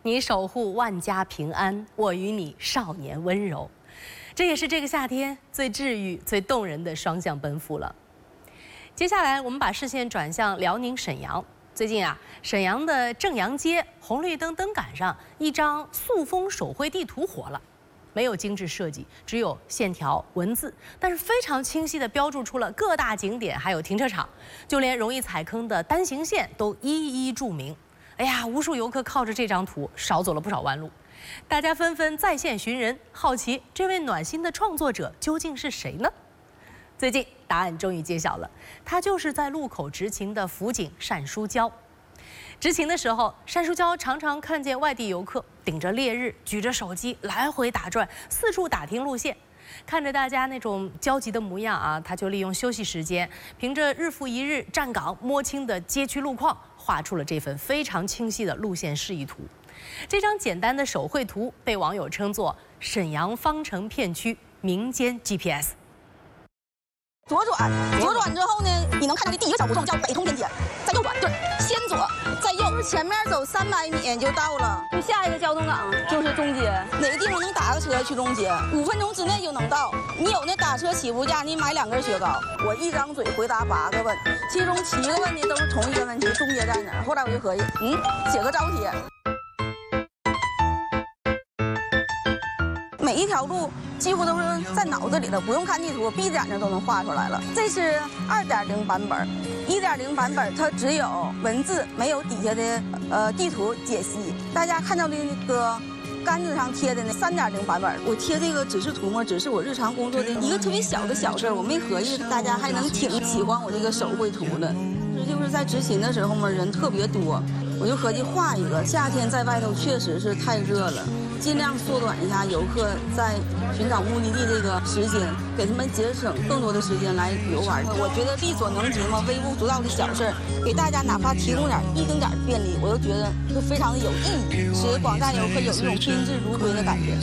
你守护万家平安，我与你少年温柔。这也是这个夏天最治愈、最动人的双向奔赴了。接下来，我们把视线转向辽宁沈阳。最近啊，沈阳的正阳街红绿灯灯杆上一张塑封手绘地图火了。 没有精致设计，只有线条、文字，但是非常清晰地标注出了各大景点，还有停车场，就连容易踩坑的单行线都一一注明。哎呀，无数游客靠着这张图少走了不少弯路，大家纷纷在线寻人，好奇这位暖心的创作者究竟是谁呢？最近答案终于揭晓了，他就是在路口执勤的辅警单书娇。 执勤的时候，单书娇常常看见外地游客顶着烈日，举着手机来回打转，四处打听路线。看着大家那种焦急的模样啊，他就利用休息时间，凭着日复一日站岗摸清的街区路况，画出了这份非常清晰的路线示意图。这张简单的手绘图被网友称作“沈阳方城片区民间 GPS”。 左转之后呢，你能看到的第一个小胡同叫北通边街，再右转就是先左再右，前面走300米就到了。就下一个交通岗就是中街，哪个地方能打个车去中街，5分钟之内就能到。你有那打车起步价，你买2根雪糕。我一张嘴回答8个问，其中7个问题都是同一个问题：中街在哪儿？后来我就合计，写个招贴。 每一条路几乎都是在脑子里的，不用看地图，闭着眼睛都能画出来了。这是2.0版本，1.0版本它只有文字，没有底下的地图解析。大家看到的那个杆子上贴的那3.0版本，我贴这个指示图嘛，只是我日常工作的一个特别小的小事儿，我没合计大家还能挺喜欢我这个手绘图的。就是在执勤的时候嘛，人特别多，我就合计画一个。夏天在外头确实是太热了。 尽量缩短一下游客在寻找目的地这个时间，给他们节省更多的时间来游玩。我觉得力所能及嘛，微不足道的小事儿，给大家哪怕提供一丁点便利，我都觉得就非常的有意义，使广大游客有一种宾至如归的感觉。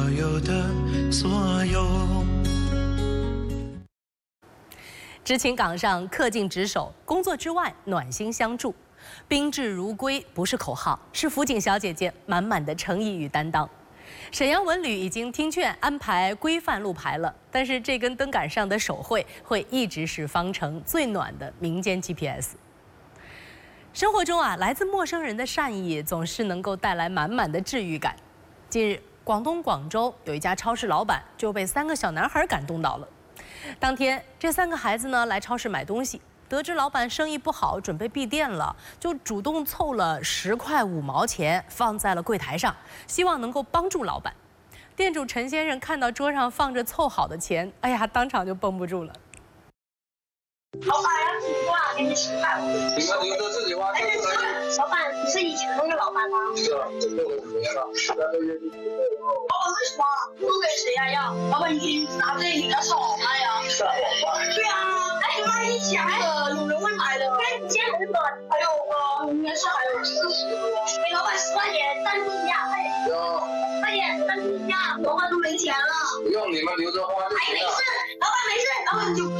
执勤岗上恪尽职守，工作之外暖心相助。 宾至如归不是口号，是辅警小姐姐满满的诚意与担当。沈阳文旅已经听劝安排规范路牌了，但是这根灯杆上的手绘会一直是方城最暖的民间 GPS。生活中啊，来自陌生人的善意总是能够带来满满的治愈感。近日，广东广州有一家超市老板就被3个小男孩感动到了。当天，这3个孩子呢来超市买东西。 得知老板生意不好，准备闭店了，就主动凑了10块5毛钱放在了柜台上，希望能够帮助老板。店主陈先生看到桌上放着凑好的钱，哎呀，当场就绷不住了。 老板要自己花，给你10块。 你们留着自己花。 老板是以前那个老板吗？ 是啊，这个5年了。 老板为什么不给谁呀？要老板你拿这里的炒卖呀？ 是啊， 对啊。 哎，妈，以前有人会买的，以前很短，还有应该是还有给老板10块钱赞助一下，快点赞助一下，老板都没钱了。 不用，你们留着花就行了。 没事，老板没事，老板就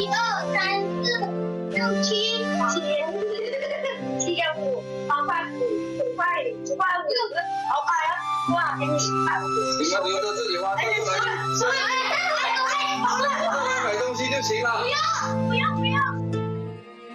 1、2、3、4、6、7、7点5、8块5、9块10块5，老板呀，哇，给你10块5。 你们留着自己花，就不能。买东西就行了。 不要。